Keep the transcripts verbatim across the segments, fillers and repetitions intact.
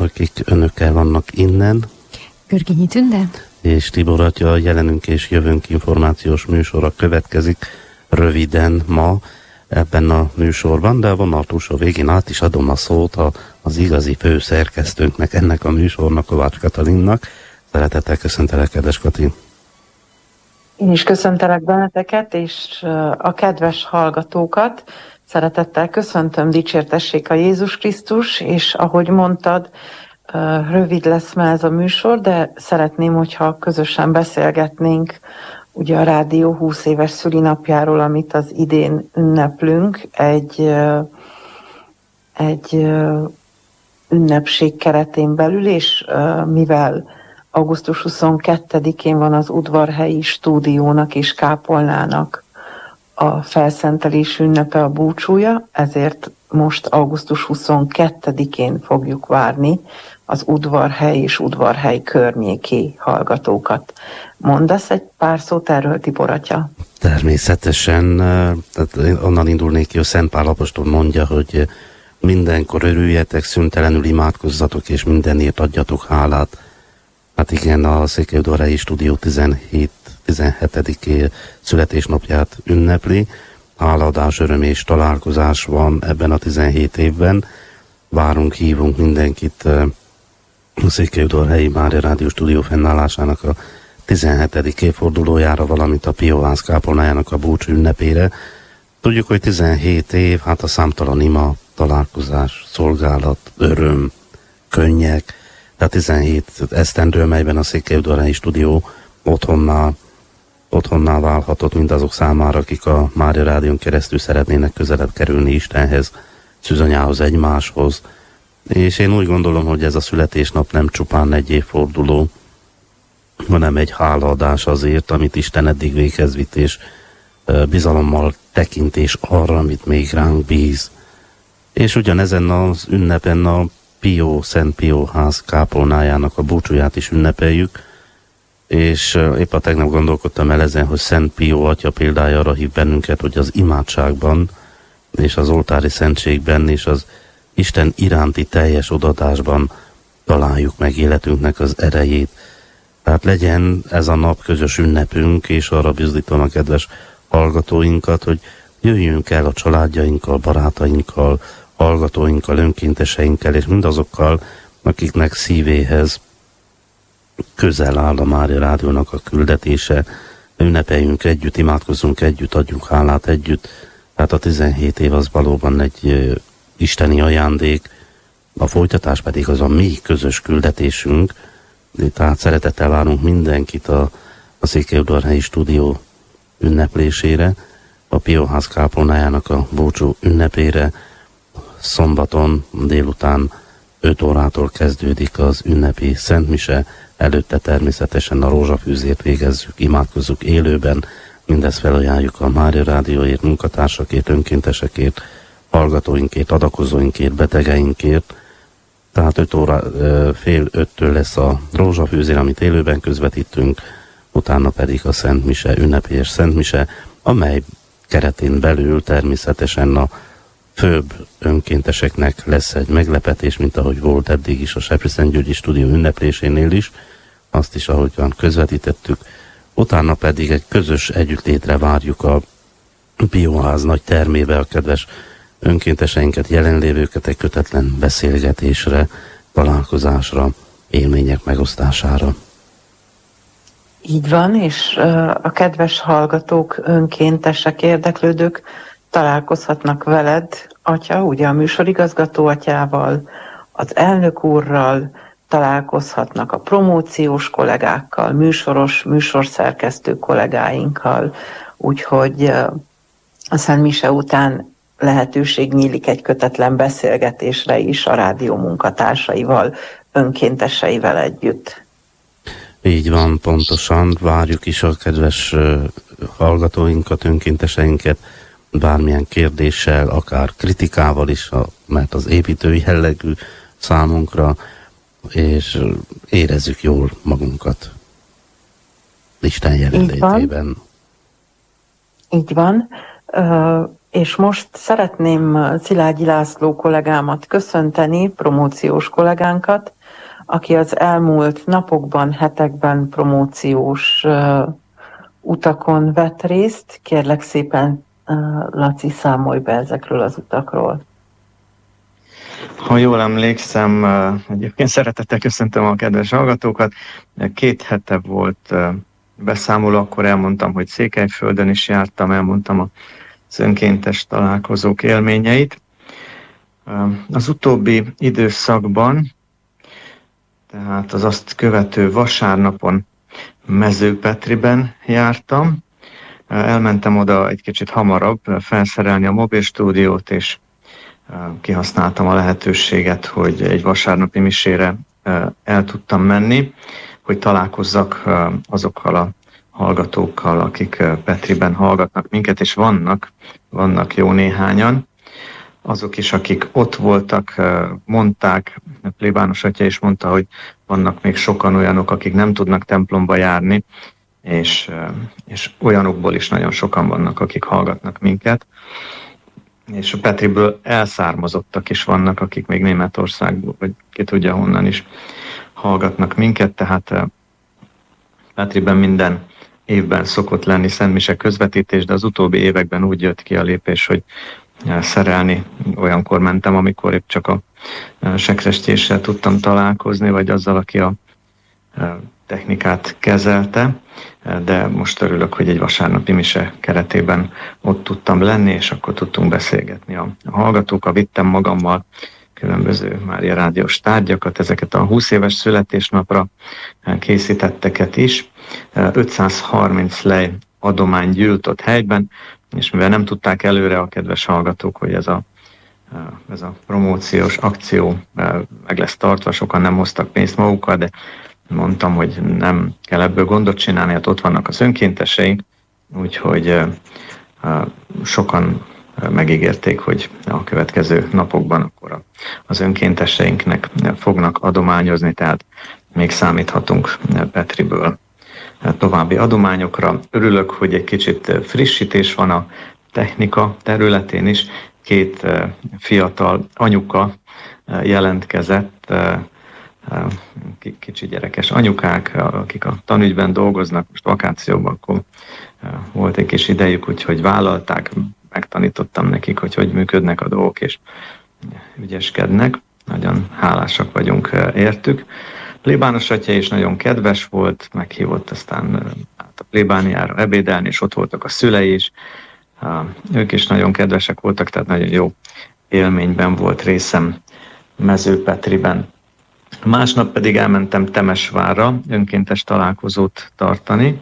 akik önökkel vannak innen. Görgényi Tünde. És Tibor atya, jelenünk és jövőnk információs műsora következik röviden ma ebben a műsorban, de a vonal túlsó végén át is adom a szót a, az igazi főszerkesztőnknek, ennek a műsornak, Kovács Katalinnak. Szeretettel köszöntelek, kedves Kati! Én is köszöntelek benneteket, és a kedves hallgatókat. Szeretettel köszöntöm, dicsértessék a Jézus Krisztus, és ahogy mondtad, rövid lesz már ez a műsor, de szeretném, hogyha közösen beszélgetnénk ugye a rádió húsz éves szülinapjáról, amit az idén ünneplünk, egy, egy ünnepség keretén belül, és mivel augusztus huszonkettedikén van az udvarhelyi stúdiónak és kápolnának a felszentelés ünnepe, a búcsúja, ezért most augusztus huszonkettedikén fogjuk várni az udvarhely és udvarhely környéki hallgatókat. Mondasz egy pár szót erről, Tibor atya? Természetesen, tehát onnan indulnék ki, hogy Szent Pál apostol mondja, hogy mindenkor örüljetek, szüntelenül imádkozzatok, és mindenért adjatok hálát. Hát igen, a Székelyudvarhelyi Stúdió tizenhét tizenhetedik születésnapját ünnepli. Hálaadás, öröm és találkozás van ebben a tizenhét évben. Várunk, hívunk mindenkit a Székelyudvarhelyi Mária Rádió Stúdió fennállásának a tizenhetedik évfordulójára, valamint a Pióház kápolnájának a búcsú ünnepére. Tudjuk, hogy tizenhét év, hát a számtalan ima, találkozás, szolgálat, öröm, könnyek, tehát tizenhét esztendő, melyben a Székelyudvarhelyi Stúdió otthonná, otthonná válhatott mindazok számára, akik a Mária Rádión keresztül szeretnének közelebb kerülni Istenhez, szűzanyához, egymáshoz. És én úgy gondolom, hogy ez a születésnap nem csupán egy évforduló, hanem egy hálaadás azért, amit Isten eddig véghez vitt, és bizalommal tekintés arra, amit még ránk bíz. És ugyanezen az ünnepen a Pió, Szent Pió ház kápolnájának a búcsúját is ünnepeljük, és épp a tegnap gondolkodtam el ezen, hogy Szent Pió atya példája arra hív bennünket, hogy az imádságban és az oltári szentségben és az Isten iránti teljes odadásban találjuk meg életünknek az erejét. Tehát legyen ez a nap közös ünnepünk, és arra bizdítom a kedves hallgatóinkat, hogy jöjjünk el a családjainkkal, barátainkkal, hallgatóinkkal, önkénteseinkkel, és mindazokkal, akiknek szívéhez közel áll a Mária Rádiónak a küldetése. Ünnepeljünk együtt, imádkozzunk együtt, adjunk hálát együtt. Tehát a tizenhét év az valóban egy isteni ajándék, a folytatás pedig az a mi közös küldetésünk. Tehát szeretettel várunk mindenkit a, a Székelyudvarhelyi Stúdió ünneplésére, a Pióház kápolnájának a búcsú ünnepére. Szombaton délután öt órától kezdődik az ünnepi szentmise, előtte természetesen a rózsafűzét végezzük, imádkozzuk élőben, mindezt felajánljuk a Mária Rádióért, munkatársakért, önkéntesekért, hallgatóinkért, adakozóinkért, betegeinkért. Tehát öt óra, fél öttől lesz a rózsafűzé, amit élőben közvetítünk, utána pedig a szentmise, ünnepélyes szentmise, amely keretén belül természetesen a főbb önkénteseknek lesz egy meglepetés, mint ahogy volt eddig is a Sepsiszentgyörgyi Stúdió ünneplésénél is, azt is ahogyan közvetítettük. Utána pedig egy közös együttlétre várjuk a Pióház nagy termébe a kedves önkénteseinket, jelenlévőket egy kötetlen beszélgetésre, találkozásra, élmények megosztására. Így van, és a kedves hallgatók, önkéntesek, érdeklődők találkozhatnak veled, atya, ugye a műsorigazgató atyával, az elnök úrral, találkozhatnak a promóciós kollégákkal, műsoros, műsorszerkesztő kollégáinkkal, úgyhogy a Szent Mise után lehetőség nyílik egy kötetlen beszélgetésre is a rádió munkatársaival, önkénteseivel együtt. Így van, pontosan. Várjuk is a kedves hallgatóinkat, önkénteseinket, bármilyen kérdéssel, akár kritikával is, mert az építő jellegű számunkra, és érezzük jól magunkat Isten jelenlétében. Így van. Így van. És most szeretném Szilágyi László kollégámat köszönteni, promóciós kollégánkat, aki az elmúlt napokban, hetekben promóciós uh, utakon vett részt. Kérlek szépen, uh, Laci, számolj be ezekről az utakról. Ha jól emlékszem, egyébként szeretettel köszöntöm a kedves hallgatókat. Két hete volt beszámoló, akkor elmondtam, hogy Székelyföldön is jártam, elmondtam az önkéntes találkozók élményeit. Az utóbbi időszakban, tehát az azt követő vasárnapon Mezőpetriben jártam. Elmentem oda egy kicsit hamarabb felszerelni a mobilstúdiót, és kihasználtam a lehetőséget, hogy egy vasárnapi misére el tudtam menni, hogy találkozzak azokkal a hallgatókkal, akik Petriben hallgatnak minket, és vannak, vannak jó néhányan. Azok is, akik ott voltak, mondták, plébános atya is mondta, hogy vannak még sokan olyanok, akik nem tudnak templomba járni, és, és olyanokból is nagyon sokan vannak, akik hallgatnak minket. És a Petriből elszármazottak is vannak, akik még Németországból, vagy ki tudja honnan is hallgatnak minket, tehát Petriben minden évben szokott lenni szentmise közvetítés, de az utóbbi években úgy jött ki a lépés, hogy szerelni olyankor mentem, amikor épp csak a sekrestéssel tudtam találkozni, vagy azzal, aki a technikát kezelte, de most örülök, hogy egy vasárnapi mise keretében ott tudtam lenni, és akkor tudtunk beszélgetni a hallgatókkal. Vittem magammal különböző Mária rádiós tárgyakat, ezeket a húsz éves születésnapra készítetteket is. ötszázharminc lej adomány gyűlt ott helyben, és mivel nem tudták előre a kedves hallgatók, hogy ez a, ez a promóciós akció meg lesz tartva, sokan nem hoztak pénzt magukkal, de mondtam, hogy nem kell ebből gondot csinálni, hát ott vannak az önkénteseink, úgyhogy sokan megígérték, hogy a következő napokban akkor az önkénteseinknek fognak adományozni, tehát még számíthatunk Petriből további adományokra. Örülök, hogy egy kicsit frissítés van a technika területén is. Két fiatal anyuka jelentkezett, kicsi gyerekes anyukák, akik a tanügyben dolgoznak, most vakációban, akkor volt egy kis idejük, úgyhogy vállalták, megtanítottam nekik, hogy hogy működnek a dolgok, és ügyeskednek. Nagyon hálásak vagyunk értük. Plébános atya is nagyon kedves volt, meghívott aztán a plébániára ebédelni, és ott voltak a szülei is. Ők is nagyon kedvesek voltak, tehát nagyon jó élményben volt részem Mezőpetriben. Másnap pedig elmentem Temesvárra önkéntes találkozót tartani.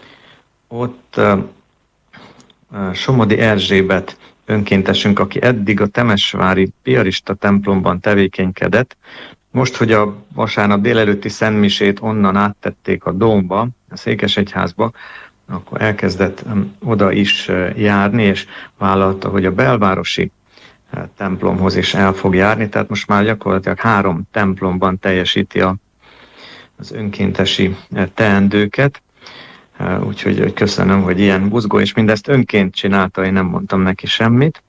Ott uh, uh, Somodi Erzsébet önkéntesünk, aki eddig a temesvári piarista templomban tevékenykedett, most, hogy a vasárnap délelőtti szentmisét onnan áttették a Dómba, a Székesegyházba, akkor elkezdett um, oda is uh, járni, és vállalta, hogy a belvárosi templomhoz is el fog járni, tehát most már gyakorlatilag három templomban teljesíti a, az önkéntesi teendőket, úgyhogy köszönöm, hogy ilyen buzgó, és mindezt önként csinálta, én nem mondtam neki semmit,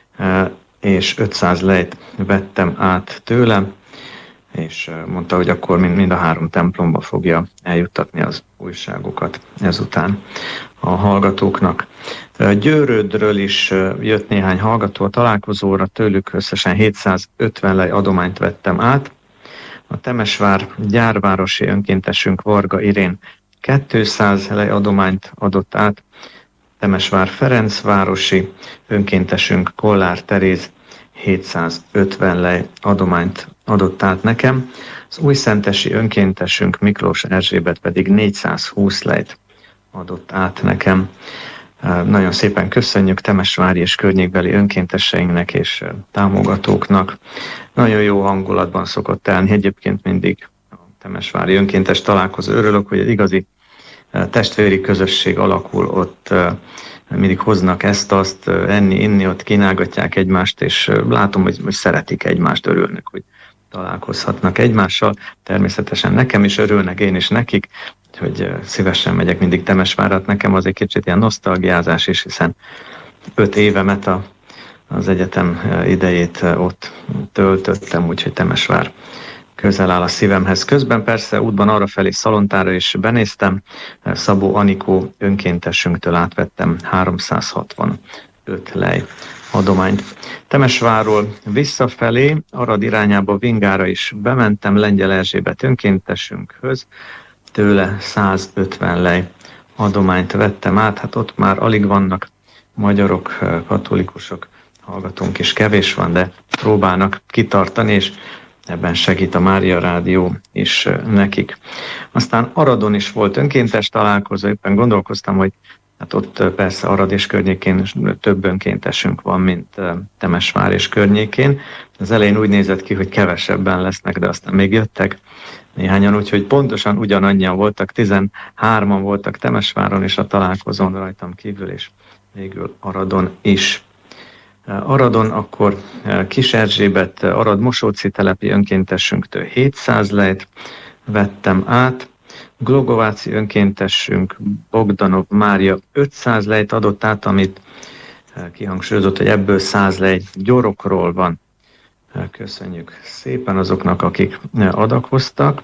és ötszáz lejt vettem át tőlem, és mondta, hogy akkor mind, mind a három templomba fogja eljuttatni az újságokat ezután a hallgatóknak. Győrődről is jött néhány hallgató a találkozóra, tőlük összesen hétszázötven lej adományt vettem át. A Temesvár gyárvárosi önkéntesünk Varga Irén kétszáz lej adományt adott át, Temesvár Ferencvárosi önkéntesünk Kollár Teréz hétszázötven lej adományt adott át nekem, az újszentesi önkéntesünk Miklós Erzsébet pedig négyszázhúsz lejt adott át nekem. Nagyon szépen köszönjük temesvári és környékbeli önkénteseinknek és támogatóknak. Nagyon jó hangulatban szokott elni egyébként mindig a temesvári önkéntes találkozó. Örülök, hogy egy igazi testvéri közösség alakul ott, mindig hoznak ezt-azt, enni, inni, ott kínálgatják egymást, és látom, hogy, hogy szeretik egymást, örülnek, hogy találkozhatnak egymással. Természetesen nekem is örülnek, én is nekik, hogy szívesen megyek mindig Temesvárra. Nekem az egy kicsit ilyen nosztalgiázás is, hiszen öt évemet, a, az egyetem idejét ott töltöttem, úgyhogy Temesvár közel áll a szívemhez. Közben persze útban arrafelé Szalontára is benéztem, Szabó Anikó önkéntesünktől átvettem háromszázhatvanöt lej adományt. Temesvárról visszafelé, Arad irányába Vingára is bementem, Lengyel Erzsébet önkéntesünkhöz, tőle százötven lej adományt vettem át, hát ott már alig vannak magyarok, katolikusok, hallgatónk is kevés van, de próbálnak kitartani, és ebben segít a Mária Rádió is nekik. Aztán Aradon is volt önkéntes találkozó, éppen gondolkoztam, hogy hát ott persze Arad és környékén több önkéntesünk van, mint Temesvár és környékén. Az elején úgy nézett ki, hogy kevesebben lesznek, de aztán még jöttek néhányan, úgyhogy pontosan ugyanannyian voltak, tizenhárman voltak Temesváron és a találkozón rajtam kívül, és végül Aradon is. Aradon akkor Kis Erzsébet, Arad Mosóci telepi önkéntesünktől hétszáz lejt vettem át, Glogováci önkéntesünk Bogdanov Mária ötszáz lejt adott át, amit kihangsúlyozott, hogy ebből száz lej gyorokról van. Köszönjük szépen azoknak, akik adakoztak.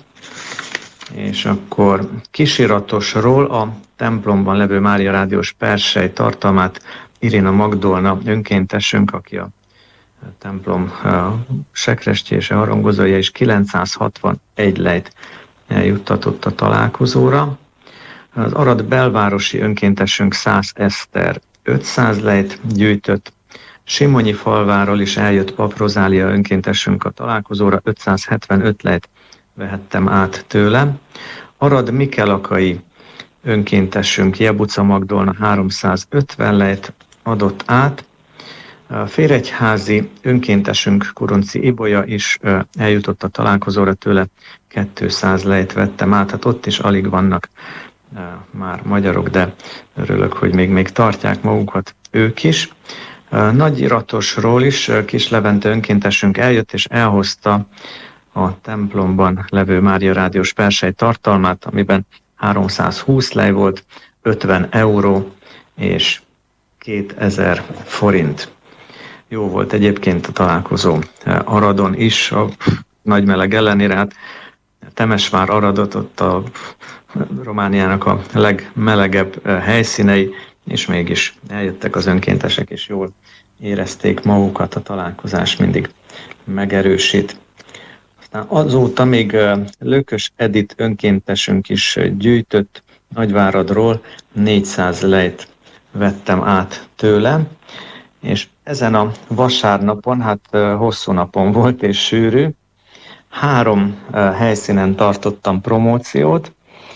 És akkor Kisiratosról a templomban levő Mária Rádiós persely tartalmát Irina Magdolna önkéntesünk, aki a templom sekrestje és a harangozója is kilencszázhatvanegy lejt eljuttatott a találkozóra. Az Arad belvárosi önkéntesünk Szász Eszter ötszáz lejt gyűjtött. Simonyi falváról is eljött Pap Rozália önkéntesünk a találkozóra, ötszázhetvenöt lejt vehettem át tőle. Arad Mikelakai önkéntesünk Jebuca Magdolna háromszázötven lejt adott át. A Féregyházi önkéntesünk Kuronci Ibolya is eljutott a találkozóra, tőle kétszáz lejt vettem át, hát ott is alig vannak már magyarok, de örülök, hogy még, még tartják magukat ők is. Nagyiratosról is Kis Levente önkéntesünk eljött és elhozta a templomban levő Mária Rádiós persely tartalmát, amiben háromszázhúsz lej volt, ötven euró és kétezer forint. Jó volt egyébként a találkozó Aradon is, a nagy meleg ellenére, hát Temesvár, Aradot, ott a Romániának a legmelegebb helyszínei, és mégis eljöttek az önkéntesek, és jól érezték magukat, a találkozás mindig megerősít. Aztán azóta még Lökös Edit önkéntesünk is gyűjtött Nagyváradról, négyszáz lejt vettem át tőle, és ezen a vasárnapon, hát hosszú napon volt és sűrű, három helyszínen tartottam promóciót,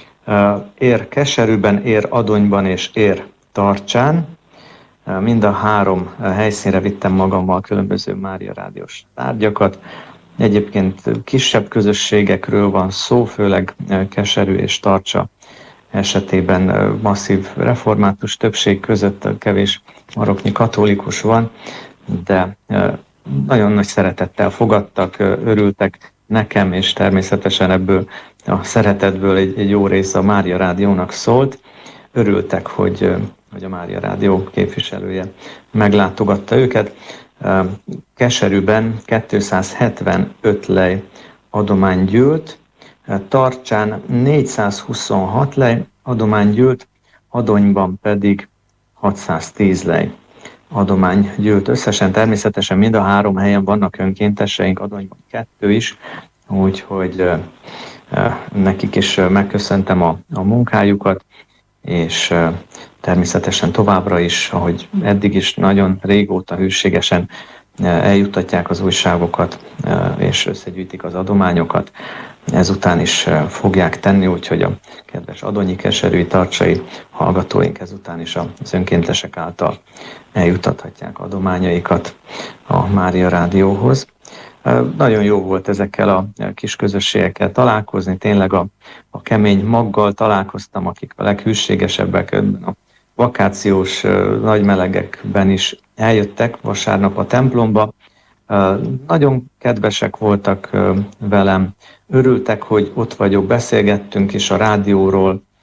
Ér Keserűben, Ér Adonyban és Ér Tarcsán. Mind a három helyszínre vittem magammal különböző Mária Rádiós tárgyakat. Egyébként kisebb közösségekről van szó, főleg Keserű és Tarcsa esetében masszív református többség között kevés maroknyi katolikus van, de nagyon nagy szeretettel fogadtak, örültek nekem, és természetesen ebből a szeretetből egy, egy jó része a Mária Rádiónak szólt. Örültek, hogy, hogy a Mária Rádió képviselője meglátogatta őket. Keserűben kétszázhetvenöt lej adomány gyűlt, Tarcsán négyszázhuszonhat lej adomány gyűlt, Adonyban pedig hatszáztíz lej adomány gyűlt. Összesen természetesen mind a három helyen vannak önkénteseink, Adonyban kettő is, úgyhogy nekik is megköszöntem a, a munkájukat, és természetesen továbbra is, ahogy eddig is nagyon régóta hűségesen eljuttatják az újságokat, és összegyűjtik az adományokat. Ezután is fogják tenni, úgyhogy a kedves adonyi, keserűi, tarcsai hallgatóink ezután is az önkéntesek által eljuttathatják adományaikat a Mária Rádióhoz. Nagyon jó volt ezekkel a kis közösségekkel találkozni, tényleg a, a kemény maggal találkoztam, akik a leghűségesebbek, a vakációs nagy melegekben is eljöttek vasárnap a templomba. Nagyon kedvesek voltak velem, örültek, hogy ott vagyok, beszélgettünk is a rádióról,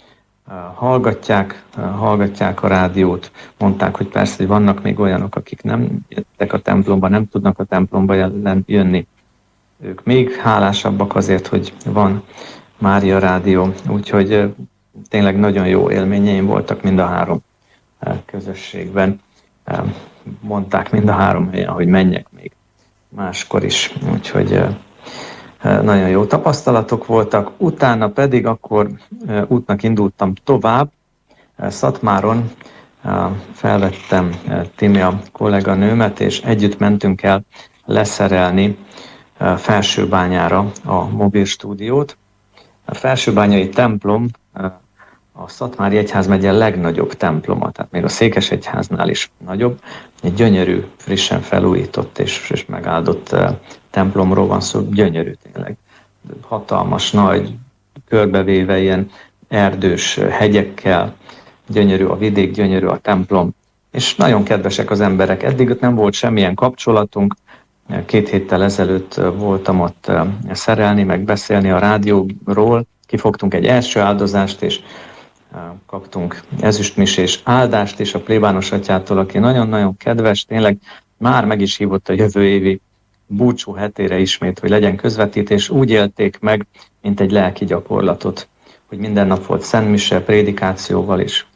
hallgatják, hallgatják a rádiót. Mondták, hogy persze, hogy vannak még olyanok, akik nem jöttek a templomba, nem tudnak a templomba jönni. Ők még hálásabbak azért, hogy van Mária Rádió, úgyhogy tényleg nagyon jó élményeim voltak mind a három közösségben. Mondták mind a három helyen, hogy menjek még máskor is, úgyhogy nagyon jó tapasztalatok voltak. Utána pedig akkor útnak indultam tovább. Szatmáron felvettem Timi a kolléganőmet, és együtt mentünk el leszerelni Felsőbányára a mobil stúdiót. A Felsőbányai templom a Szatmári Egyházmegye legnagyobb temploma, tehát még a Székesegyháznál is nagyobb. Egy gyönyörű, frissen felújított és, és megáldott templomról van szó, gyönyörű tényleg. Hatalmas, nagy, körbevéve ilyen erdős hegyekkel, gyönyörű a vidék, gyönyörű a templom, és nagyon kedvesek az emberek. Eddig ott nem volt semmilyen kapcsolatunk. Két héttel ezelőtt voltam ott szerelni, meg beszélni a rádióról. Kifogtunk egy első áldozást, és kaptunk ezüstmisés áldást is a plébános atyától, aki nagyon-nagyon kedves, tényleg már meg is hívott a jövő évi búcsú hetére ismét, hogy legyen közvetítés. Úgy élték meg, mint egy lelki gyakorlatot, hogy minden nap volt szentmise, prédikációval is.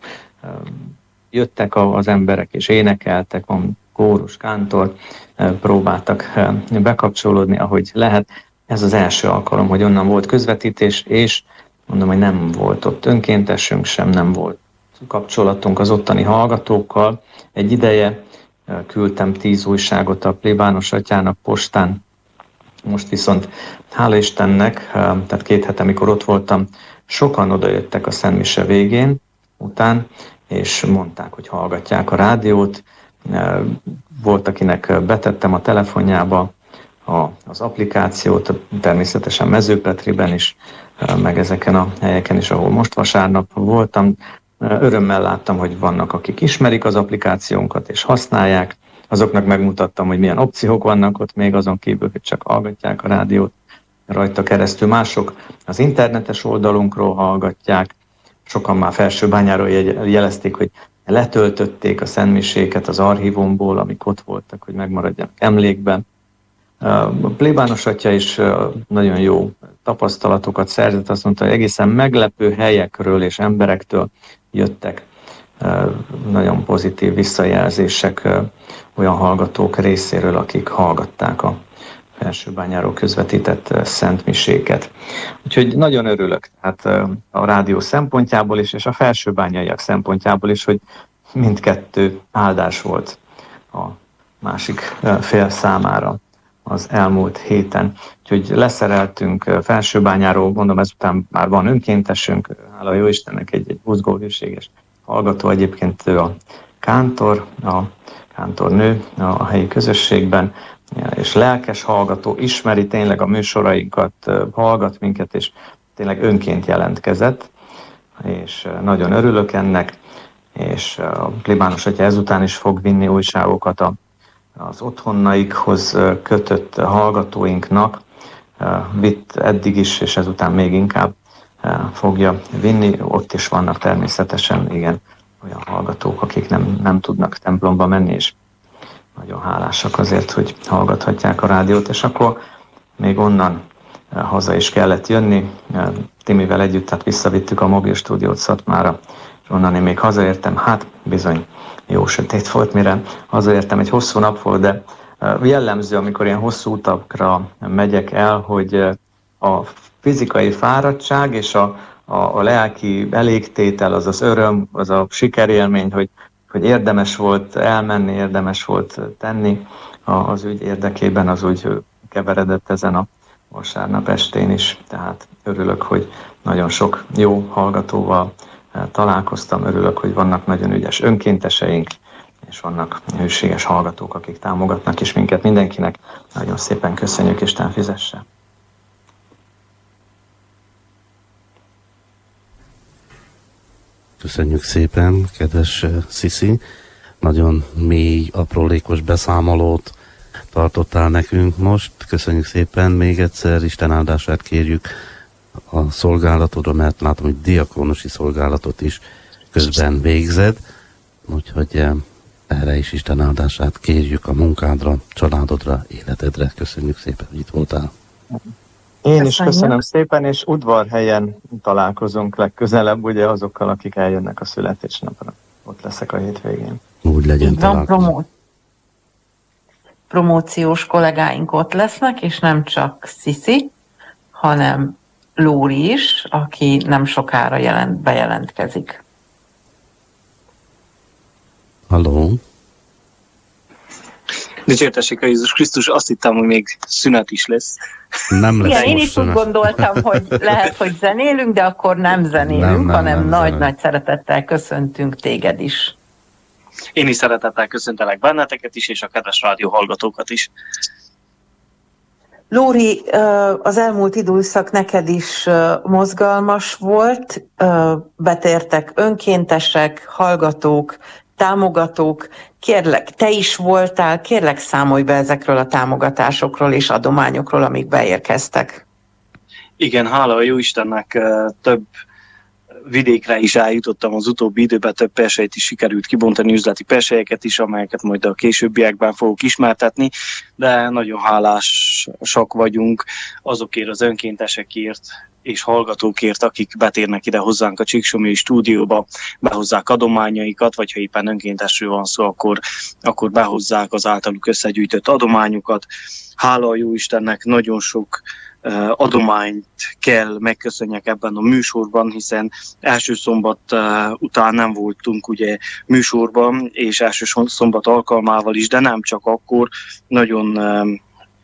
Jöttek az emberek és énekeltek, van kórus, kántor, próbáltak bekapcsolódni, ahogy lehet. Ez az első alkalom, hogy onnan volt közvetítés, és mondom, hogy nem volt ott önkéntesünk sem, nem volt kapcsolatunk az ottani hallgatókkal. Egy ideje küldtem tíz újságot a plébános atyának postán. Most viszont hála Istennek, tehát két hete, amikor ott voltam, sokan odajöttek a szentmise végén, után, és mondták, hogy hallgatják a rádiót. Volt, akinek betettem a telefonjába az applikációt, természetesen Mezőpetriben is, meg ezeken a helyeken is, ahol most vasárnap voltam. Örömmel láttam, hogy vannak, akik ismerik az applikációnkat és használják. Azoknak megmutattam, hogy milyen opciók vannak ott még, azon kívül, hogy csak hallgatják a rádiót rajta keresztül. Mások az internetes oldalunkról hallgatják. Sokan már Felsőbányáról jelezték, hogy letöltötték a szentmiséket az archívumból, amik ott voltak, hogy megmaradjanak emlékben. A plébános atya is nagyon jó tapasztalatokat szerzett, azt mondta, hogy egészen meglepő helyekről és emberektől jöttek nagyon pozitív visszajelzések olyan hallgatók részéről, akik hallgatták a Felsőbányáról közvetített szentmiséket. Úgyhogy nagyon örülök tehát a rádió szempontjából is, és a felsőbányaiak szempontjából is, hogy mindkettő áldás volt a másik fél számára az elmúlt héten. Úgyhogy leszereltünk Felsőbányáról, mondom, ezután már van önkéntesünk, hála jó Istennek, egy, egy buzgóhűséges hallgató, egyébként ő a kántor, a kántornő a helyi közösségben, és lelkes hallgató, ismeri tényleg a műsorainkat, hallgat minket, és tényleg önként jelentkezett, és nagyon örülök ennek, és a plébános atya ezután is fog vinni újságokat a az otthonnaikhoz kötött hallgatóinknak, vitt eddig is, és ezután még inkább fogja vinni. Ott is vannak természetesen, igen, olyan hallgatók, akik nem, nem tudnak templomba menni, és nagyon hálásak azért, hogy hallgathatják a rádiót, és akkor még onnan haza is kellett jönni. Timivel együtt, tehát visszavittük a mobil stúdiót Szatmára, és onnan én még hazaértem, hát bizony jó sötét volt, mire hazaértem, egy hosszú nap volt, de jellemző, amikor ilyen hosszú utakra megyek el, hogy a fizikai fáradtság és a, a, a lelki elégtétel, az az öröm, az a sikerélmény, hogy, hogy érdemes volt elmenni, érdemes volt tenni az ügy érdekében, az úgy keveredett ezen a vasárnap estén is. Tehát örülök, hogy nagyon sok jó hallgatóval találkoztam, örülök, hogy vannak nagyon ügyes önkénteseink, és vannak hűséges hallgatók, akik támogatnak is minket. Mindenkinek nagyon szépen köszönjük, Isten fizesse. Köszönjük szépen, kedves Sziszi. Nagyon mély, aprólékos beszámolót tartottál nekünk most. Köszönjük szépen még egyszer, Isten áldását kérjük a szolgálatodra, mert látom, hogy diakónusi szolgálatot is közben végzed, úgyhogy erre is Isten áldását kérjük a munkádra, családodra, életedre. Köszönjük szépen, hogy itt voltál. Én is köszönöm szépen, és Udvarhelyen találkozunk legközelebb, ugye azokkal, akik eljönnek a születésnapra. Ott leszek a hétvégén. Úgy legyen, találkozunk. Promóciós kollégáink ott lesznek, és nem csak Sziszi, hanem Lóri is, aki nem sokára jelent, bejelentkezik. Halló? Dicsértessék a Jézus Krisztus, azt hittem, hogy még szünet is lesz. Nem lesz. Igen, én is úgy gondoltam, hogy lehet, hogy zenélünk, de akkor nem zenélünk, nem, nem, hanem nagy-nagy szeretettel köszöntünk téged is. Én is szeretettel köszöntelek benneteket is, és a kedves rádió hallgatókat is. Lóri, az elmúlt időszak neked is mozgalmas volt, betértek önkéntesek, hallgatók, támogatók. Kérlek, te is voltál, kérlek számolj be ezekről a támogatásokról és adományokról, amik beérkeztek. Igen, hála a Jóistennek több vidékre is eljutottam az utóbbi időben, több perselyt is sikerült kibontani, üzleti perselyeket is, amelyeket majd a későbbiekben fogok ismertetni, de nagyon hálásak vagyunk azokért az önkéntesekért és hallgatókért, akik betérnek ide hozzánk a Csíksomlyói stúdióba, behozzák adományaikat, vagy ha éppen önkéntesről van szó, akkor, akkor behozzák az általuk összegyűjtött adományokat. Hála a Jóistennek, nagyon sok uh, adományt kell megköszönjek ebben a műsorban, hiszen első szombat uh, után nem voltunk ugye műsorban, és első szombat alkalmával is, de nem csak akkor, nagyon uh,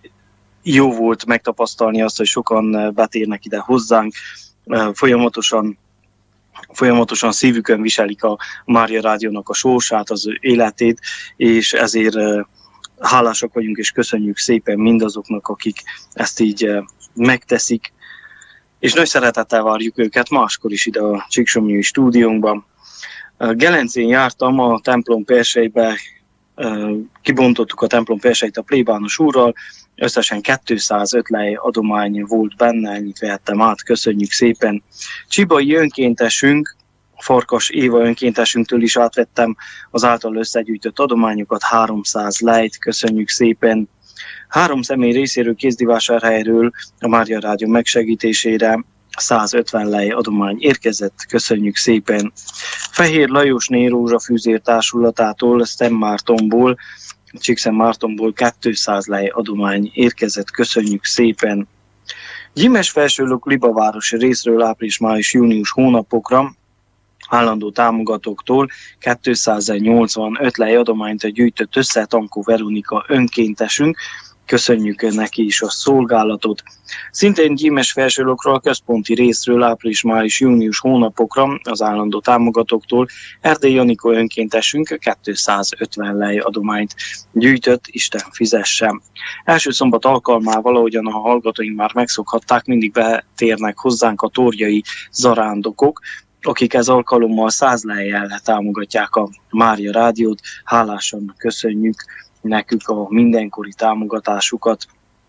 jó volt megtapasztalni azt, hogy sokan betérnek ide hozzánk, folyamatosan, folyamatosan szívükön viselik a Mária Rádiónak a sorsát, az ő életét, és ezért hálásak vagyunk, és köszönjük szépen mindazoknak, akik ezt így megteszik, és nagy szeretettel várjuk őket máskor is ide a Csíksomlyói stúdiónkban. Gelencén jártam a templom persejbe, kibontottuk a templom persejt a plébános úrral, összesen kétszázöt lej adomány volt benne, ennyit vehettem át, köszönjük szépen. Csibai önkéntesünk, Farkas Éva önkéntesünktől is átvettem az által összegyűjtött adományokat, háromszáz lejt, köszönjük szépen. Három személy részéről Kézdivásárhelyről a Mária Rádió megsegítésére százötven lej adomány érkezett, köszönjük szépen. Fehér Lajosné Rózsafűzér társulatától, Szentmártonból, Csíkszentmártonból kétszáz lej adomány érkezett, köszönjük szépen. Gyimesfelsőlök Libavárosi részről április-május-június hónapokra állandó támogatóktól kétszáznyolcvanöt lej adományt gyűjtött össze Tankó Veronika önkéntesünk, köszönjük neki is a szolgálatot. Szintén Gyimesfelsőlökről a központi részről április-május-június hónapokra az állandó támogatóktól Erdély Janikó önkéntesünk kétszázötven lej adományt gyűjtött, Isten fizesse. Első szombat alkalmával, ahogyan a hallgatóink már megszokhatták, mindig betérnek hozzánk a torjai zarándokok, akik ez alkalommal száz lejjel támogatják a Mária Rádiót. Hálásan köszönjük nekük a mindenkori támogatásukat.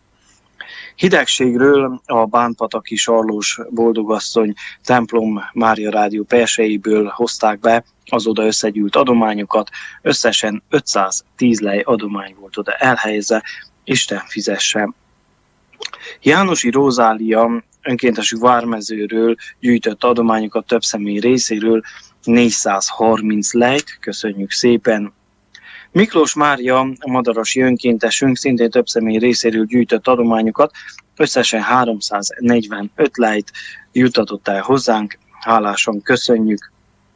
Hidegségről a Bánpataki Sarlós Boldogasszony templom Mária Rádió persejéből hozták be az oda összegyűlt adományokat. Összesen ötszáztíz lej adomány volt oda elhelyezve, Isten fizesse. Jánosi Rózália önkéntesük Vármezőről gyűjtött adományokat több személy részéről, négyszázharminc lejt, köszönjük szépen. Miklós Mária, a madarasi önkéntesünk, szintén több személy részéről gyűjtött adományokat, összesen háromszáznegyvenöt lejt juttatott el hozzánk, hálásan köszönjük.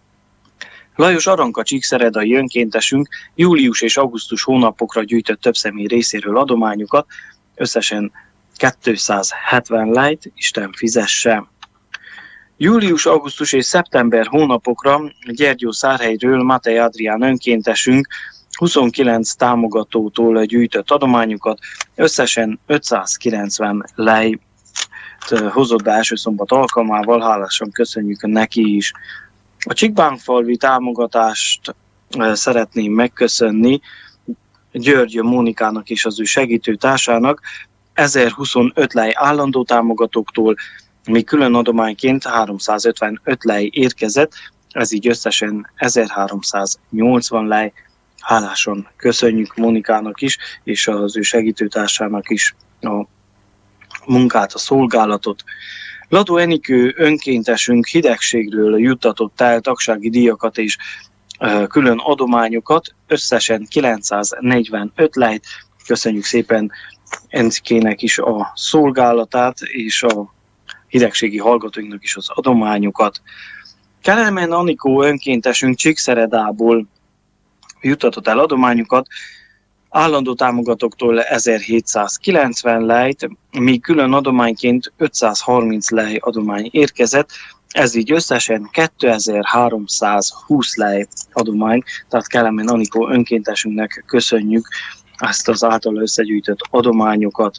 Lajos Aranka csíkszeredai önkéntesünk július és augusztus hónapokra gyűjtött több személy részéről adományokat, összesen kétszázhetven lejt, Isten fizesse. Július, augusztus és szeptember hónapokra Gyergyószárhelyről Matej Adrián önkéntesünk huszonkilenc támogatótól gyűjtött adományokat, összesen ötszázkilencven lejt hozott be első szombat alkalmával, hálásan köszönjük neki is. A Csíkbánfalvi támogatást szeretném megköszönni György Mónikának és az ő segítő társának, ezerhuszonöt lej állandó támogatóktól, míg külön adományként háromszázötvenöt lej érkezett, ez így összesen ezerháromszáznyolcvan lej. Hálásan köszönjük Monikának is, és az ő segítőtársának is a munkát, a szolgálatot. Ladó Enikő önkéntesünk hidegségről juttatott el tagsági díjakat és e, külön adományokat, összesen kilencszáznegyvenöt lejt. Köszönjük szépen Enikének is a szolgálatát, és a hidegségi hallgatóinknak is az adományokat. Kelemen Anikó önkéntesünk Csíkszeredából juttatott el adományokat, állandó támogatóktól ezerhétszázkilencven lejt, míg külön adományként ötszázharminc lej adomány érkezett, ez így összesen kétezer-háromszázhúsz lej adomány, tehát Kelemen Anikó önkéntesünknek köszönjük ezt az által összegyűjtött adományokat.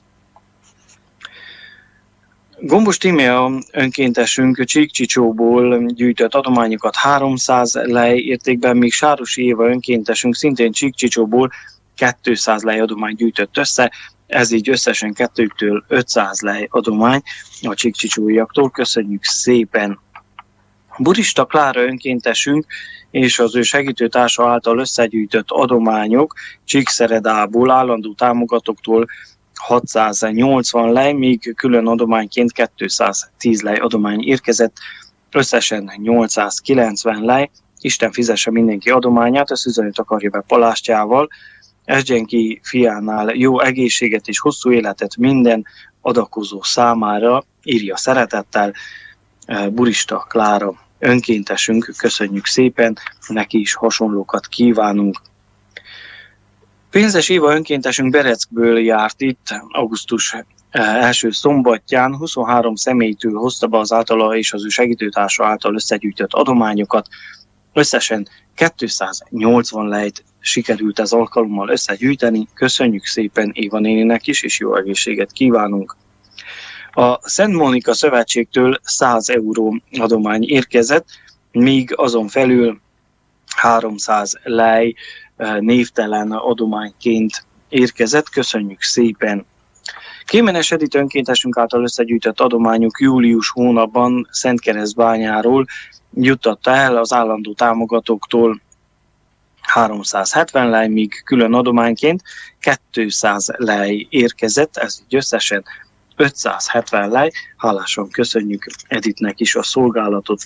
Gombos Tímea önkéntesünk Csíkcsicsóból gyűjtött adományokat háromszáz lej értékben, míg Sárosi Éva önkéntesünk szintén Csíkcsicsóból kétszáz lej adomány gyűjtött össze, ez így összesen kettőtől ötszáz lej adomány a csíkcsicsóiaktól. Köszönjük szépen! Burista Klára önkéntesünk és az ő segítőtársa által összegyűjtött adományok Csíkszeredából állandó támogatóktól hatszáznyolcvan lej, míg külön adományként kétszáztíz lej adomány érkezett, összesen nyolcszázkilencven lej. Isten fizesse mindenki adományát, ezt üzenőt akarja be palástjával. Esgyenki fiánál jó egészséget és hosszú életet minden adakozó számára, írja szeretettel Burista Klára önkéntesünk. Köszönjük szépen, neki is hasonlókat kívánunk. Pénzes Éva önkéntesünk Bereckből járt itt augusztus első szombatján, huszonhárom személytől hozta be az általa és az ő segítőtársa által összegyűjtött adományokat. Összesen kétszáznyolcvan lejt sikerült ez alkalommal összegyűjteni. Köszönjük szépen Éva néninek is, és jó egészséget kívánunk. A Szent Monika Szövetségtől száz euró adomány érkezett, míg azon felül háromszáz lej névtelen adományként érkezett. Köszönjük szépen! Kémenes Edith önkéntesünk által összegyűjtött adományok július hónapban Szentkeresztbányáról juttatta el az állandó támogatóktól háromszázhetven lej, míg külön adományként kétszáz lej érkezett, ez így összesen ötszázhetven lej. Hálásan köszönjük Edithnek is a szolgálatot.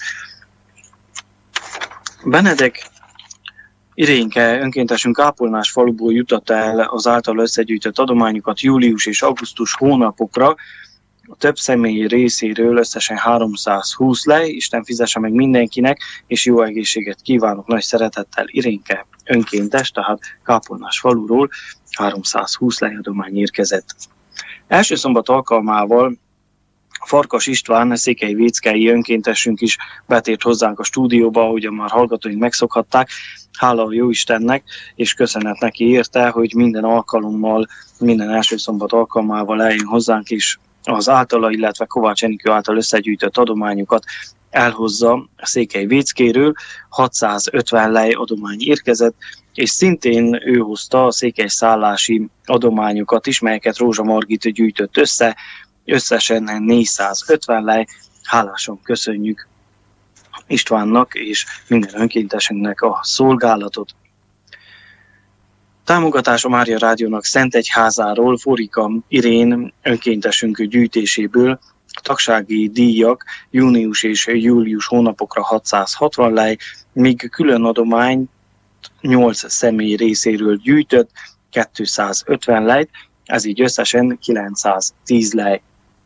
Benedek Irénke önkéntesünk Kápolnás faluból jutatta el az által összegyűjtött adományokat július és augusztus hónapokra. A több személy részéről összesen háromszázhúsz lej. Isten fizesse meg mindenkinek, és jó egészséget kívánok nagy szeretettel Irénke önkéntes, tehát Kápolnás faluról háromszázhúsz lej adomány érkezett. Első szombat alkalmával Farkas István, székelyvéckei önkéntesünk is betért hozzánk a stúdióba, ahogyan már hallgatóink megszokhatták. Hála a Jóistennek, és köszönet neki érte, hogy minden alkalommal, minden első szombat alkalmával eljön hozzánk, és az általa, illetve Kovács Enikő által összegyűjtött adományokat elhozza a Székelyvéckéről. hatszázötven lej adomány érkezett, és szintén ő hozta a székelyszállási adományokat is, melyeket Rózsa Margit gyűjtött össze, összesen négyszázötven lej. Hálásan köszönjük Istvánnak és minden önkéntesünknek a szolgálatot. Támogatás a Mária Rádiónak Szentegyházáról, Forika Irén önkéntesünk gyűjtéséből, tagsági díjak június és július hónapokra hatszázhatvan lej, míg külön adomány nyolc személy részéről gyűjtött kétszázötven lejt, ez így összesen kilencszáztíz lej.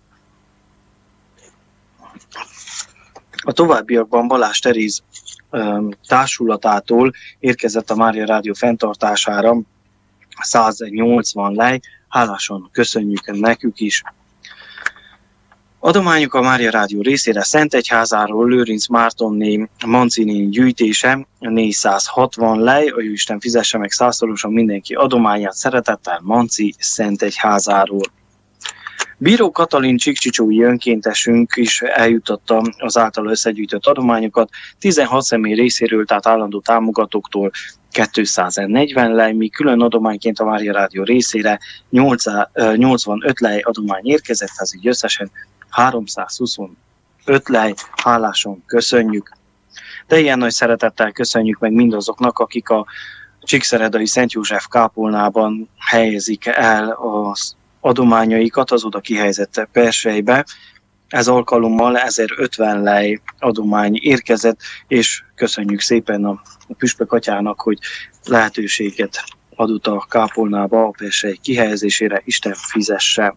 A továbbiakban Balázs Teréz társulatától érkezett a Mária Rádió fenntartására száznyolcvan lej. Hálásan köszönjük nekük is. Adományok a Mária Rádió részére Szentegyházáról Lőrinc Mártonné Mancini gyűjtése négyszázhatvan lej. A Jóisten fizesse meg százszorosan mindenki adományát, szeretettel Manci Szentegyházáról. Bíró Katalin Csíkcsicsói önkéntesünk is eljutatta az által összegyűjtött adományokat, tizenhat személy részéről, tehát állandó támogatóktól kétszáznegyven lej, míg külön adományként a Mária Rádió részére nyolcvanöt lej adomány érkezett, ez így összesen háromszázhuszonöt öt lej, hálásan köszönjük. De ilyen nagy szeretettel köszönjük meg mindazoknak, akik a Csíkszeredai Szent József kápolnában helyezik el az adományaikat az oda kihelyezett persejbe. Ez alkalommal ezerötven lej adomány érkezett, és köszönjük szépen a püspök atyának, hogy lehetőséget adott a kápolnába a persely kihelyezésére, Isten fizesse.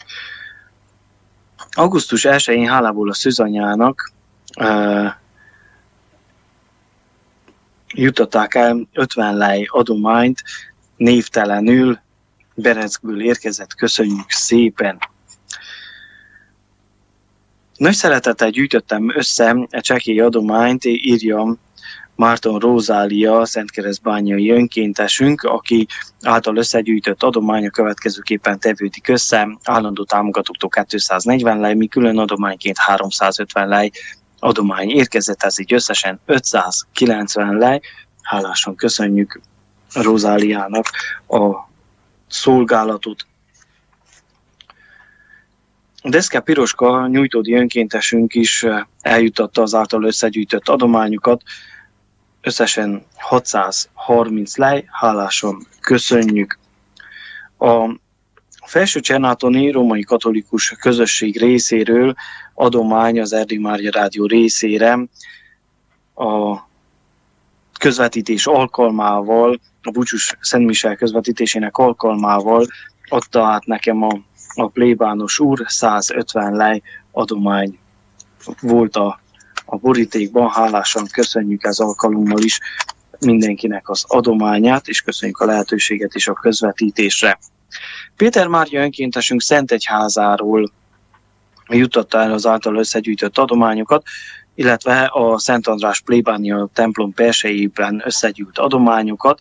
augusztus elsején hálából a szűzanyának uh, juttatták el ötven lej adományt, névtelenül, Bereckből érkezett, köszönjük szépen! Nagy szeretettel gyűjtöttem össze egy csekély adományt, írja Márton Rózália, Szentkeresztbányai önkéntesünk, aki által összegyűjtött adomány a következőképpen tevődik össze. Állandó támogatóktól kétszáznegyven lej, mi külön adományként háromszázötven lej adomány érkezett, ez így összesen ötszázkilencven lej. Hálásan köszönjük Rózáliának a szolgálatot. Deszke Piroska nyújtódi önkéntesünk is eljutatta az által összegyűjtött adományokat, összesen hatszázharminc lej, hálásan köszönjük. A Felső Csernátoni Római Katolikus Közösség részéről adomány az Erdély Mária Rádió részére a közvetítés alkalmával, a búcsús Szentmisel közvetítésének alkalmával adta át nekem a, a plébános úr, százötven lej adomány volt a, a borítékban. Hálásan köszönjük ez alkalommal is mindenkinek az adományát, és köszönjük a lehetőséget is a közvetítésre. Péter Mária önkéntesünk Szentegyházáról juttatta el az által összegyűjtött adományokat, illetve a Szent András plébánia templom persejében összegyűjt adományokat.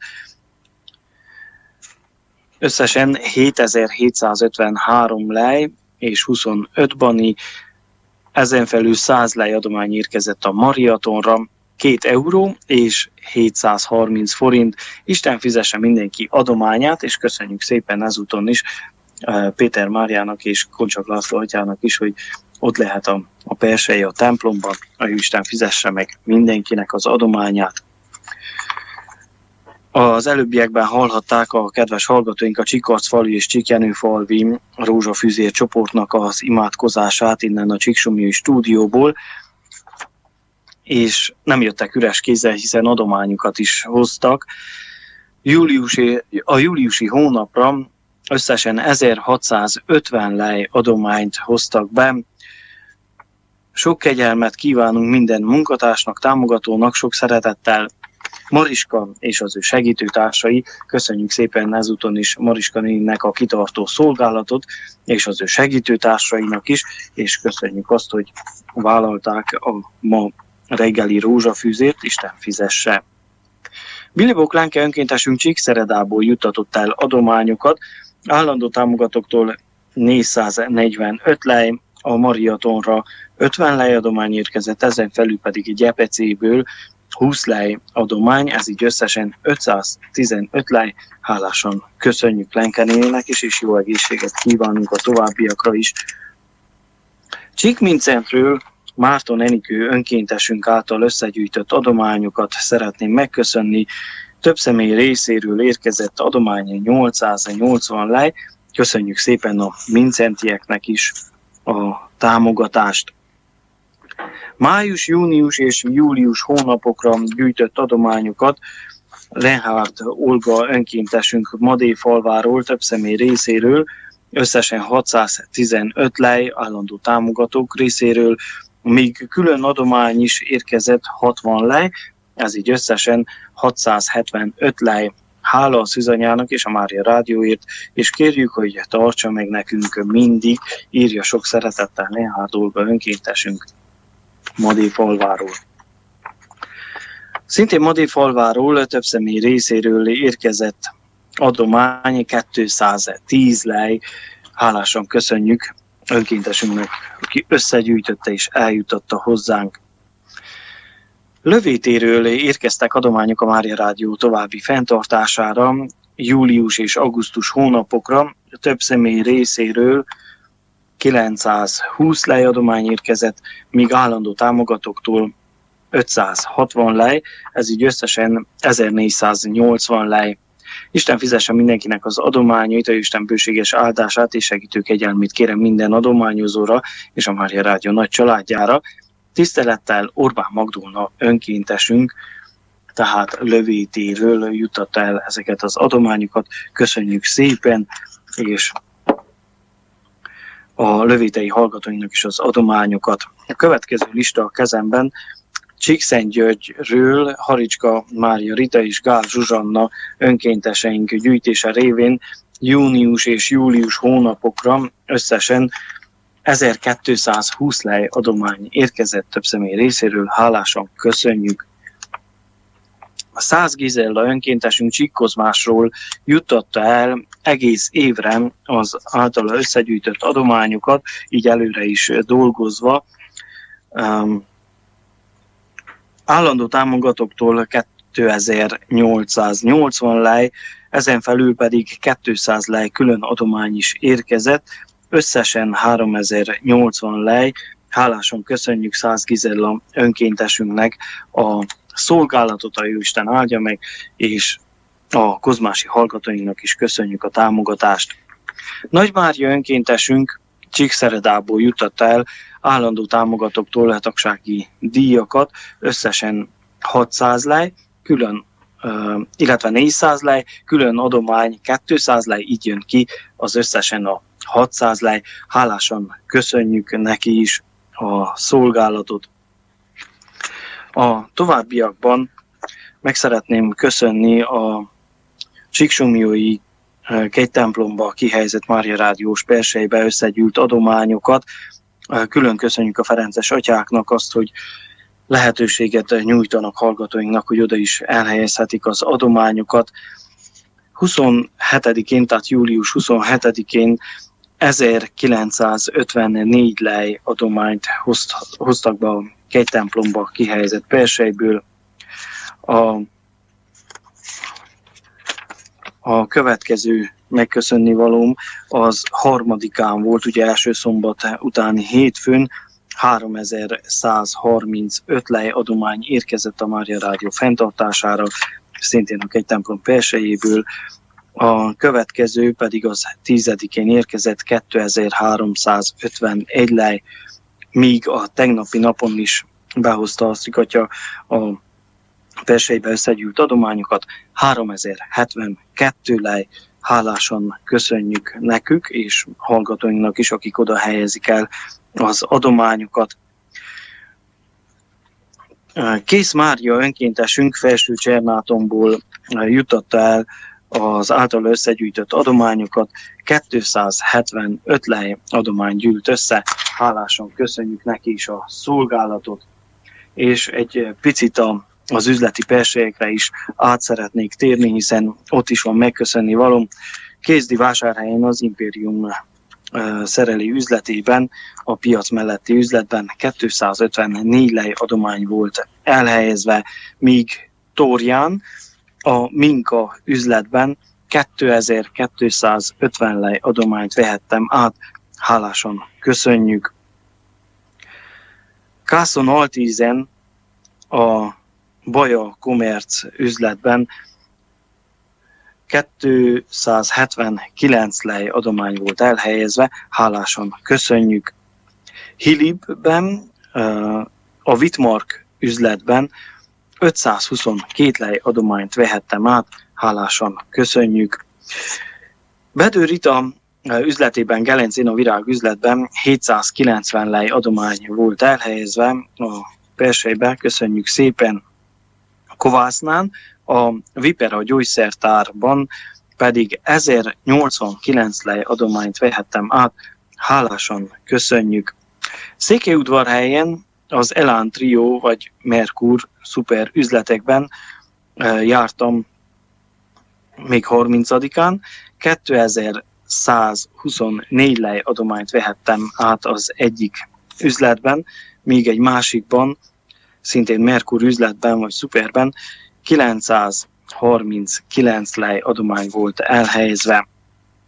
Összesen hétezer-hétszázötvenhárom lej és huszonöt bani, ezen felül száz lej adomány érkezett a Mariatonra, két euró és hétszázharminc forint. Isten fizesse mindenki adományát, és köszönjük szépen ezúton is Péter Máriának és Koncsak László atyának is, hogy ott lehet a, a persely a templomban, a Isten fizesse meg mindenkinek az adományát. Az előbbiekben hallhatták a kedves hallgatóink a Csikarcfalvi és Csíkjenőfalvi Rózsafüzér csoportnak az imádkozását innen a Csíksomlyói stúdióból, és nem jöttek üres kézzel, hiszen adományukat is hoztak. Júliusi, a júliusi hónapra összesen ezerhatszázötven lej adományt hoztak be. Sok kegyelmet kívánunk minden munkatársnak, támogatónak, sok szeretettel Mariska és az ő segítőtársai. Köszönjük szépen ezúton is Mariska néninek a kitartó szolgálatot, és az ő segítőtársainak is, és köszönjük azt, hogy vállalták a ma reggeli rózsafűzért, Isten fizesse. Bilibók Lánke önkéntesünk Csíkszeredából juttatott el adományokat, állandó támogatóktól négyszáznegyvenöt lej, a Mariatonra ötven lej adomány érkezett, ezen felül pedig Gyepecéből húsz lej adomány, ez így összesen ötszáztizenöt lej. Hálásan köszönjük Lenke néninek is, és jó egészséget kívánunk a továbbiakra is. Csíkmincentről Márton Enikő önkéntesünk által összegyűjtött adományokat szeretném megköszönni. Több személy részéről érkezett adomány nyolcszáznyolcvan lej. Köszönjük szépen a mincentieknek is a támogatást. Május, június és július hónapokra gyűjtött adományokat Lenhárd Olga önkéntesünk Madéfalváról több személy részéről, összesen hatszáztizenöt lej állandó támogatók részéről, míg külön adomány is érkezett hatvan lej, ez így összesen hatszázhetvenöt lej. Hála a Szűzanyának és a Mária Rádióért, és kérjük, hogy tartsa meg nekünk mindig, írja sok szeretettel Lenhárd Olga önkéntesünk Madéfalváról. Szintén Madéfalváról több személy részéről érkezett adomány kétszáztíz lej. Hálásan köszönjük önkéntesünknek, aki összegyűjtötte és eljutatta hozzánk. Lövétéről érkeztek adományok a Mária Rádió további fenntartására, július és augusztus hónapokra több személy részéről kilencszázhúsz lej adomány érkezett, míg állandó támogatóktól ötszázhatvan lej, ez így összesen ezernégyszáznyolcvan lej. Isten fizesse mindenkinek az adományait, a Isten bőséges áldását és segítő kegyelmét kérem minden adományozóra és a Mária Rádió nagy családjára. Tisztelettel Orbán Magdolna önkéntesünk, tehát Lövétéről juttatta el ezeket az adományokat. Köszönjük szépen, és a lövétei hallgatóinknak is az adományokat. A következő lista a kezemben. Csíkszentgyörgyről Haricska Mária Rita és Gál Zsuzsanna önkénteseink gyűjtése révén június és július hónapokra összesen ezerkétszázhúsz lej adomány érkezett több személy részéről, hálásan köszönjük. A Szász Gizella önkéntesünk Csíkkozmásról juttatta el egész évre az általa összegyűjtött adományokat, így előre is dolgozva. Um, állandó támogatóktól kétezer-nyolcszáznyolcvan lej, ezen felül pedig kétszáz lej külön adomány is érkezett, összesen háromezer-nyolcvan lej. Hálásan köszönjük Szász Gizella önkéntesünknek a szolgálatot, a Jóisten áldja meg, és a kozmási hallgatóinknak is köszönjük a támogatást. Nagy Mária önkéntesünk Csíkszeredából juttatta el állandó támogatóktól tagsági díjakat, összesen hatszáz lej, külön, illetve négyszáz lej, külön adomány kétszáz lej, így jön ki az összesen a hatszáz lej. Hálásan köszönjük neki is a szolgálatot. A továbbiakban meg szeretném köszönni a Csíksomlyói kegytemplomba kihelyezett Mária Rádiós persejbe összegyűlt adományokat. Külön köszönjük a ferences atyáknak azt, hogy lehetőséget nyújtanak hallgatóinknak, hogy oda is elhelyezhetik az adományokat. huszonhetedikén, tehát július huszonhetedikén ezerkilencszázötvennégy lej adományt hoztak be a kegytemplomba kihelyezett perseiből. A, a következő megköszönni valóm az harmadikán volt, ugye első szombat utáni hétfőn, háromezer-százharmincöt lej adomány érkezett a Mária Rádió fenntartására, szintén a kegytemplom persejéből. A következő pedig az tízedikén érkezett kétezer-háromszázötvenegy lej, míg a tegnapi napon is behozta a Szikatya a persejbe összegyűlt adományokat, háromezer-hetvenkettő lej. Hálásan köszönjük nekük és hallgatóinknak is, akik oda helyezik el az adományokat. Kész Mária önkéntesünk Felső Csernátonból juttatta el az által összegyűjtött adományokat, kétszázhetvenöt lej adomány gyűlt össze. Hálásan köszönjük neki is a szolgálatot, és egy picit a az üzleti persejekre is át szeretnék térni, hiszen ott is van megköszönni valóm. Kézdi vásárhelyen az Impérium uh, szerelő üzletében, a piac melletti üzletben kétszázötvennégy lej adomány volt elhelyezve, míg Torján a Minka üzletben kétezer-kétszázötven lej adományt vehettem át. Hálásan köszönjük. Kászon Altízen a Baja Commerce üzletben kétszázhetvenkilenc lej adomány volt elhelyezve, hálásan köszönjük. Hilibben, a Wittmark üzletben ötszázhuszonkettő lej adományt vehettem át, hálásan köszönjük. Bedő Rita üzletében, Gelencén a Virág üzletben hétszázkilencven lej adomány volt elhelyezve a persejbe, köszönjük szépen. Kovásznán, a Vipera gyógyszertárban pedig ezernyolcvankilenc lej adományt vehettem át, hálásan köszönjük. Székelyudvarhelyen az Elán Trio vagy Merkur szuper üzletekben jártam még harmincadikán, kétezer-százhuszonnégy lej adományt vehettem át az egyik üzletben, míg egy másikban, szintén Merkur üzletben vagy szuperben kilencszázharminckilenc lej adomány volt elhelyezve.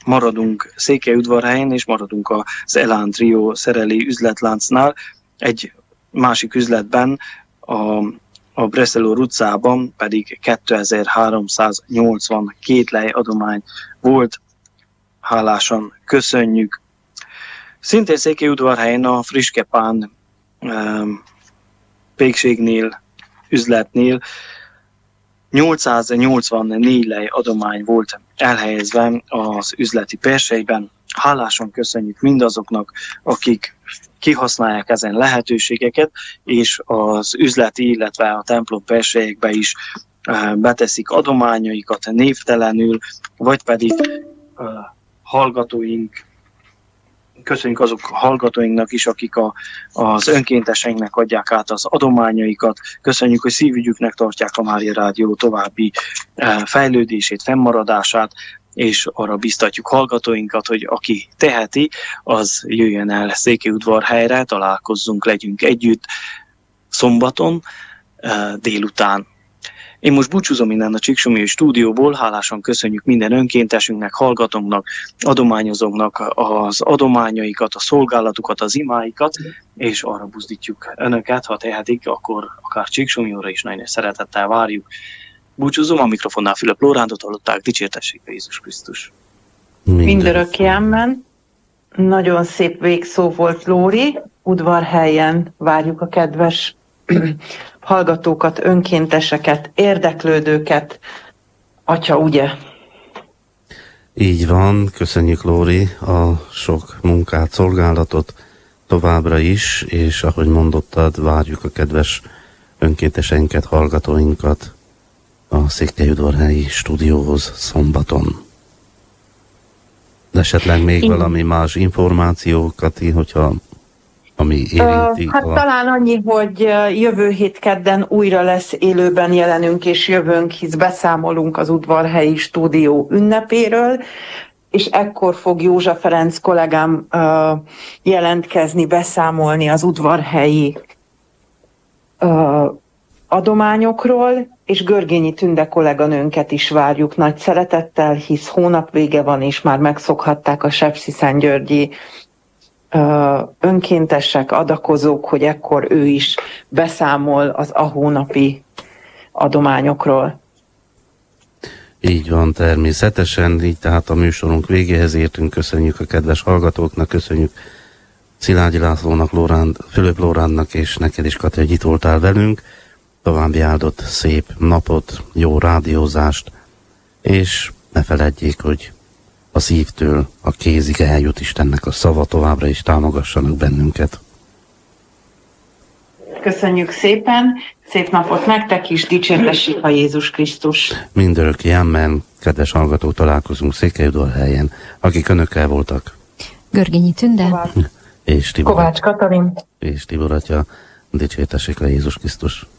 maradunk Székelyudvarhelyen, és maradunk az Elán Trio szereli üzletláncnál. Egy másik üzletben, a, a Brescello utcában pedig kétezer-háromszáznyolcvankét lej adomány volt. Hálásan köszönjük. Szintén Székelyudvarhelyen a Friskepán um, pékségnél, üzletnél nyolcszáznyolcvannégy lej adomány volt elhelyezve az üzleti persejben. Hálásan köszönjük mindazoknak, akik kihasználják ezen lehetőségeket, és az üzleti, illetve a templom persejekbe is beteszik adományaikat névtelenül, vagy pedig uh, hallgatóink, köszönjük azok a hallgatóinknak is, akik a, az önkénteseinknek adják át az adományaikat. Köszönjük, hogy szívügyüknek tartják a Mária Rádió további fejlődését, fennmaradását, és arra biztatjuk hallgatóinkat, hogy aki teheti, az jöjjön el Székelyudvarhelyre, találkozzunk, legyünk együtt szombaton délután. Én most búcsúzom innen a Csíksomlyai stúdióból, hálásan köszönjük minden önkéntesünknek, hallgatónknak, adományozóknak az adományaikat, a szolgálatukat, az imáikat, és arra buzdítjuk önöket, ha tehetik, akkor akár Csíksomlyóra is nagyon szeretettel várjuk. Búcsúzom, a mikrofonnál Fülöp Lórándot hallották, dicsértessék a Jézus Krisztus. Mindörökké amen. Nagyon szép végszó volt, Lóri. Udvarhelyen várjuk a kedves hallgatókat, önkénteseket, érdeklődőket. Atya, ugye? Így van, köszönjük, Lóri, a sok munkát, szolgálatot továbbra is, és ahogy mondottad, várjuk a kedves önkénteseinket, hallgatóinkat a Székelyudvarhelyi stúdióhoz szombaton. De esetleg még Én... valami más információkat, hogyha ami érinti. Uh, hát a... talán annyi, hogy jövő hét kedden újra lesz élőben jelenünk, és jövőnk, hisz beszámolunk az Udvarhelyi stúdió ünnepéről, és ekkor fog Józsa Ferenc kollégám uh, jelentkezni, beszámolni az udvarhelyi uh, adományokról, és Görgényi Tünde kolléganőnket is várjuk nagy szeretettel, hisz hónap vége van, és már megszokhatták a sepsiszentgyörgyi önkéntesek, adakozók, hogy ekkor ő is beszámol az a hónapi adományokról. Így van, természetesen, így tehát a műsorunk végéhez értünk. Köszönjük a kedves hallgatóknak, köszönjük Szilágyi Lászlónak, Lóránd, Fülöp Lórándnak, és neked is, Kati, hogy itt voltál velünk. További áldott szép napot, jó rádiózást, és ne feledjék, hogy a szívtől a kézig eljut Istennek a szava, továbbra is támogassanak bennünket. Köszönjük szépen, szép napot nektek is, dicsértessék a Jézus Krisztus. Mindörökké amen, kedves hallgatók, találkozunk Székelyudvarhelyen, akik önökkel voltak. Görgényi Tünde. Kovács, és Tibor, Kovács Katalin. És Tibor atya, dicsértessék a Jézus Krisztus.